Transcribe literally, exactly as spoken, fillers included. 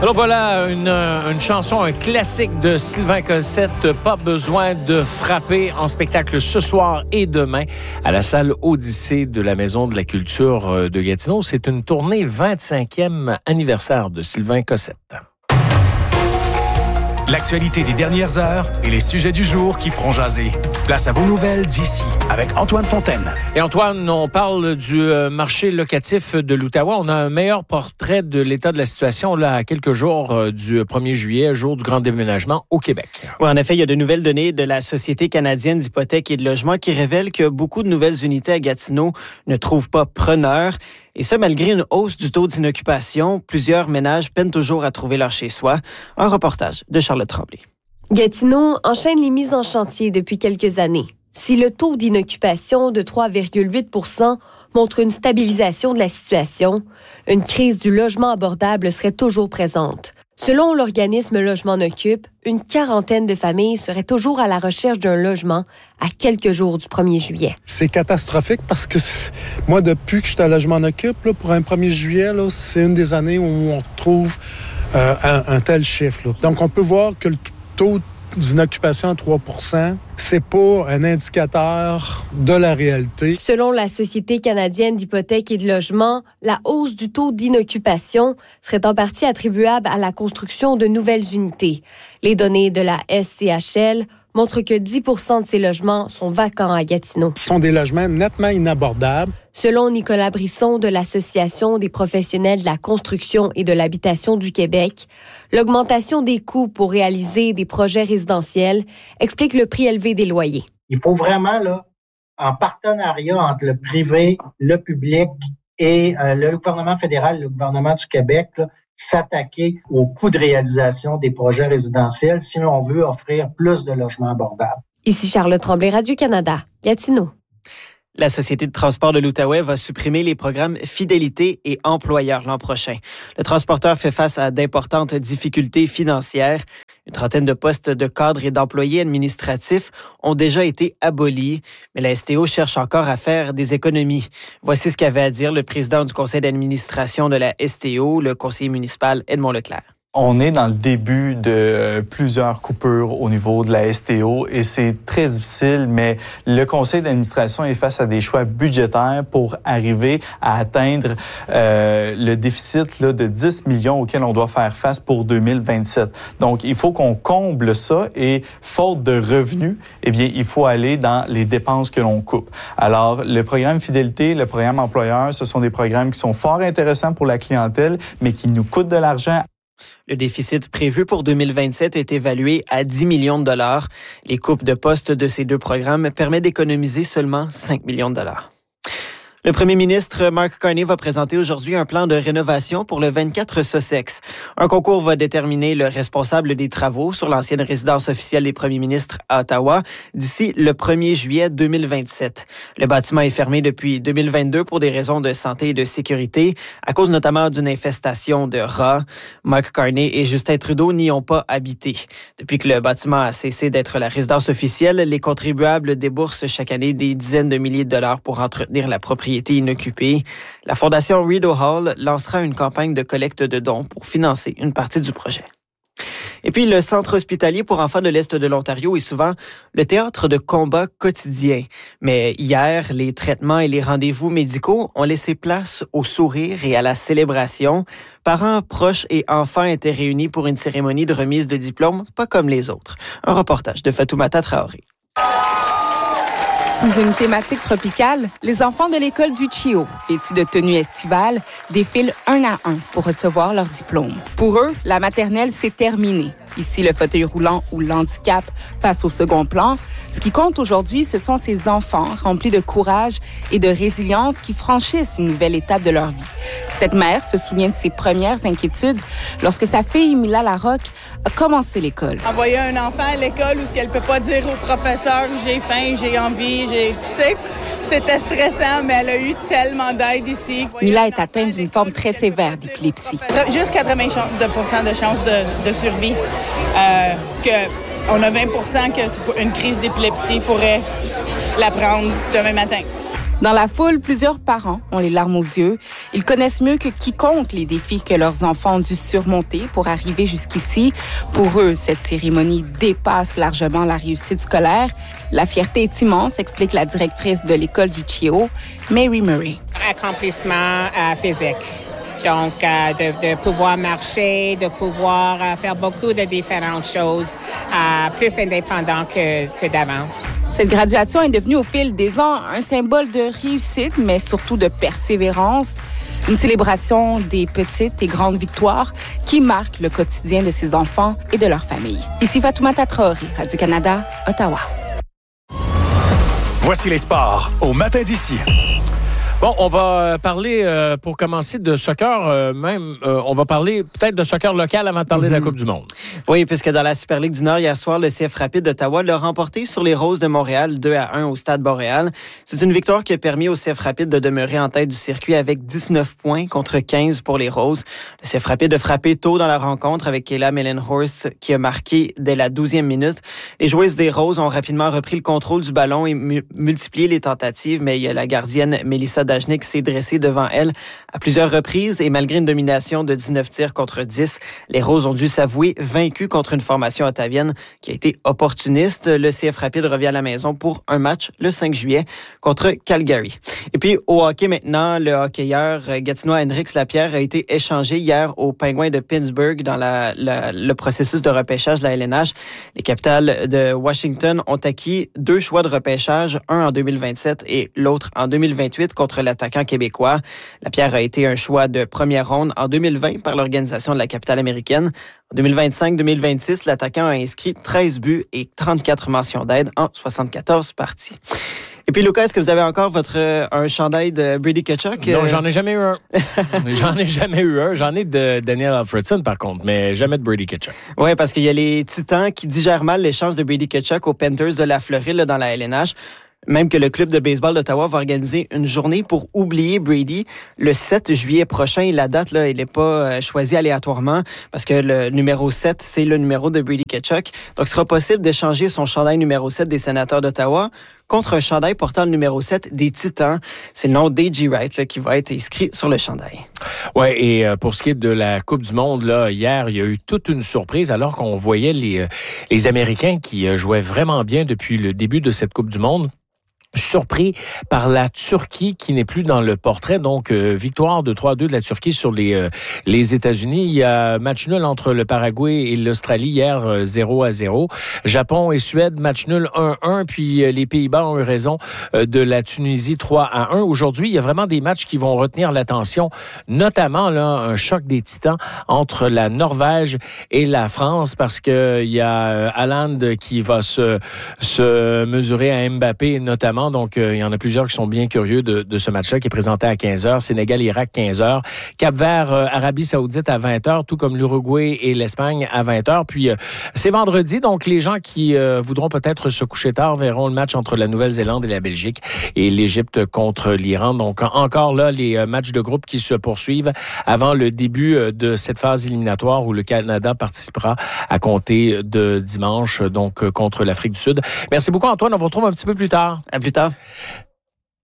Alors voilà, une, une chanson, un classique de Sylvain Cossette, Pas besoin de frapper, en spectacle ce soir et demain à la salle Odyssée de la Maison de la Culture de Gatineau. C'est une tournée vingt-cinquième anniversaire de Sylvain Cossette. L'actualité des dernières heures et les sujets du jour qui feront jaser. Place à vos nouvelles d'ici avec Antoine Fontaine. Et Antoine, on parle du marché locatif de l'Outaouais. On a un meilleur portrait de l'état de la situation là, à quelques jours du premier juillet, jour du grand déménagement au Québec. Oui, en effet, il y a de nouvelles données de la Société canadienne d'hypothèques et de logement qui révèlent que beaucoup de nouvelles unités à Gatineau ne trouvent pas preneurs. Et ça, malgré une hausse du taux d'inoccupation, plusieurs ménages peinent toujours à trouver leur chez-soi. Un reportage de Charlotte Tremblay. Gatineau enchaîne les mises en chantier depuis quelques années. Si le taux d'inoccupation de trois virgule huit pour cent montre une stabilisation de la situation, une crise du logement abordable serait toujours présente. Selon l'organisme Logement Occupe, une quarantaine de familles seraient toujours à la recherche d'un logement à quelques jours du premier juillet. C'est catastrophique parce que moi, depuis que je suis à Logement Occupe, là, pour un premier juillet, là, c'est une des années où on retrouve euh, un, un tel chiffre. Là. Donc, on peut voir que le taux d'inoccupation à trois pour cent, c'est pas un indicateur de la réalité. Selon la Société canadienne d'hypothèques et de logement, la hausse du taux d'inoccupation serait en partie attribuable à la construction de nouvelles unités. Les données de la S C H L montrent que dix pour cent de ces logements sont vacants à Gatineau. Ce sont des logements nettement inabordables. Selon Nicolas Brisson de l'Association des professionnels de la construction et de l'habitation du Québec, l'augmentation des coûts pour réaliser des projets résidentiels explique le prix élevé des loyers. Il faut vraiment, là, en partenariat entre le privé, le public et euh, le gouvernement fédéral, le gouvernement du Québec, là, s'attaquer au coût de réalisation des projets résidentiels si on veut offrir plus de logements abordables. Ici Charlotte Tremblay, Radio-Canada, Gatineau. La Société de transport de l'Outaouais va supprimer les programmes Fidélité et Employeur l'an prochain. Le transporteur fait face à d'importantes difficultés financières. Une trentaine de postes de cadres et d'employés administratifs ont déjà été abolis, mais la S T O cherche encore à faire des économies. Voici ce qu'avait à dire le président du conseil d'administration de la S T O, le conseiller municipal Edmond Leclerc. On est dans le début de plusieurs coupures au niveau de la S T O et c'est très difficile, mais le conseil d'administration est face à des choix budgétaires pour arriver à atteindre euh, le déficit là, de dix millions auquel on doit faire face pour deux mille vingt-sept. Donc, il faut qu'on comble ça et, faute de revenus, eh bien, il faut aller dans les dépenses que l'on coupe. Alors, le programme Fidélité, le programme Employeur, ce sont des programmes qui sont fort intéressants pour la clientèle, mais qui nous coûtent de l'argent. Le déficit prévu pour deux mille vingt-sept est évalué à dix millions de dollars. Les coupes de postes de ces deux programmes permettent d'économiser seulement cinq millions de dollars. Le premier ministre Mark Carney va présenter aujourd'hui un plan de rénovation pour le vingt-quatre Sussex. Un concours va déterminer le responsable des travaux sur l'ancienne résidence officielle des premiers ministres à Ottawa d'ici le premier juillet deux mille vingt-sept. Le bâtiment est fermé depuis deux mille vingt-deux pour des raisons de santé et de sécurité, à cause notamment d'une infestation de rats. Mark Carney et Justin Trudeau n'y ont pas habité. Depuis que le bâtiment a cessé d'être la résidence officielle, les contribuables déboursent chaque année des dizaines de milliers de dollars pour entretenir la propriété inoccupée. La Fondation Rideau Hall lancera une campagne de collecte de dons pour financer une partie du projet. Et puis, le centre hospitalier pour enfants de l'Est de l'Ontario est souvent le théâtre de combats quotidiens. Mais hier, les traitements et les rendez-vous médicaux ont laissé place au sourire et à la célébration. Parents, proches et enfants étaient réunis pour une cérémonie de remise de diplôme, pas comme les autres. Un reportage de Fatoumata Traoré. Sous une thématique tropicale, les enfants de l'école du Chio, vêtus de tenues estivales, défilent un à un pour recevoir leur diplôme. Pour eux, la maternelle, c'est terminé. Ici, le fauteuil roulant ou l'handicap passe au second plan. Ce qui compte aujourd'hui, ce sont ces enfants remplis de courage et de résilience qui franchissent une nouvelle étape de leur vie. Cette mère se souvient de ses premières inquiétudes lorsque sa fille, Mila Larocque, a commencé l'école. Envoyer un enfant à l'école où elle ne peut pas dire au professeur « j'ai faim, j'ai envie », j'ai... Tu sais, c'était stressant, mais elle a eu tellement d'aide ici. Mila est atteinte d'une forme très sévère d'épilepsie. Juste quatre-vingts pour cent de chances de, de survie. Euh, que on a vingt pour cent qu'une crise d'épilepsie pourrait la prendre demain matin. Dans la foule, plusieurs parents ont les larmes aux yeux. Ils connaissent mieux que quiconque les défis que leurs enfants ont dû surmonter pour arriver jusqu'ici. Pour eux, cette cérémonie dépasse largement la réussite scolaire. La fierté est immense, explique la directrice de l'école du C H I O, Mary Murray. Accomplissement euh, physique. Donc, euh, de, de pouvoir marcher, de pouvoir euh, faire beaucoup de différentes choses, euh, plus indépendant que, que d'avant. Cette graduation est devenue au fil des ans un symbole de réussite, mais surtout de persévérance. Une célébration des petites et grandes victoires qui marque le quotidien de ces enfants et de leurs familles. Ici Fatoumata Traoré, Radio-Canada, Ottawa. Voici les sports au matin d'ici. Bon, on va parler, euh, pour commencer, de soccer. Euh, même, euh, on va parler peut-être de soccer local avant de parler mm-hmm. de la Coupe du monde. Oui, puisque dans la Super Ligue du Nord, hier soir, le C F Rapide d'Ottawa l'a remporté sur les Roses de Montréal, deux à un au Stade Boréal. C'est une victoire qui a permis au C F Rapide de demeurer en tête du circuit avec dix-neuf points contre quinze pour les Roses. Le C F Rapide a frappé tôt dans la rencontre avec Kayla Mellenhorst qui a marqué dès la douzième minute. Les joueuses des Roses ont rapidement repris le contrôle du ballon et mu- multiplié les tentatives, mais il y a la gardienne Melissa Dajnik s'est dressée devant elle à plusieurs reprises et malgré une domination de dix-neuf tirs contre dix, les Roses ont dû s'avouer vaincus contre une formation ottavienne qui a été opportuniste. Le C F Rapide revient à la maison pour un match le cinq juillet contre Calgary. Et puis au hockey maintenant, le hockeyeur Gatineau Henrix Lapierre a été échangé hier aux Pingouins de Pittsburgh dans la, la, le processus de repêchage de la L N H. Les Capitals de Washington ont acquis deux choix de repêchage, un en deux mille vingt-sept et l'autre en deux mille vingt-huit contre l'attaquant québécois. Lapierre a été un choix de première ronde en deux mille vingt par l'organisation de la capitale américaine. En deux mille vingt-cinq deux mille vingt-six, l'attaquant a inscrit treize buts et trente-quatre mentions d'aide en soixante-quatorze parties. Et puis, Lucas, est-ce que vous avez encore votre euh, un chandail de Brady Tkachuk? Non, j'en ai jamais eu un. j'en ai jamais eu un. J'en ai de Daniel Alfredson, par contre, mais jamais de Brady Tkachuk. Oui, parce qu'il y a les Titans qui digèrent mal l'échange de Brady Tkachuk aux Panthers de la Floride là, dans la L N H. Même que le club de baseball d'Ottawa va organiser une journée pour oublier Brady le sept juillet prochain. La date, là, elle n'est pas choisie aléatoirement parce que le numéro sept, c'est le numéro de Brady Tkachuk. Donc, il sera possible d'échanger son chandail numéro sept des Sénateurs d'Ottawa contre un chandail portant le numéro sept des Titans. C'est le nom d'A J Wright là, qui va être inscrit sur le chandail. Oui, et pour ce qui est de la Coupe du monde, là, hier, il y a eu toute une surprise alors qu'on voyait les, les Américains qui jouaient vraiment bien depuis le début de cette Coupe du monde. Surpris par la Turquie qui n'est plus dans le portrait. Donc, euh, victoire de trois à deux de la Turquie sur les euh, les États-Unis. Il y a match nul entre le Paraguay et l'Australie hier, euh, zéro à zéro. Japon et Suède, match nul un à un. Puis euh, les Pays-Bas ont eu raison euh, de la Tunisie trois à un. Aujourd'hui, il y a vraiment des matchs qui vont retenir l'attention, notamment là un choc des titans entre la Norvège et la France parce que il y a euh, Haaland qui va se se mesurer à Mbappé notamment. Donc, euh, il y en a plusieurs qui sont bien curieux de, de ce match-là qui est présenté à quinze heures. Sénégal-Irak, quinze heures. Cap-Vert, euh, Arabie Saoudite à vingt heures, tout comme l'Uruguay et l'Espagne à vingt heures. Puis, euh, c'est vendredi, donc les gens qui euh, voudront peut-être se coucher tard verront le match entre la Nouvelle-Zélande et la Belgique et l'Égypte contre l'Iran. Donc, encore là, les euh, matchs de groupe qui se poursuivent avant le début euh, de cette phase éliminatoire où le Canada participera à compter de dimanche, donc euh, contre l'Afrique du Sud. Merci beaucoup, Antoine. On vous retrouve un petit peu plus tard. À plus tard.